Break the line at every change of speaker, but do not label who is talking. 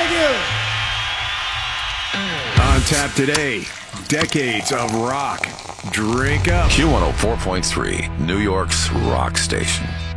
Thank you.
On tap today, decades of rock. Drink up.
Q104.3, New York's rock station.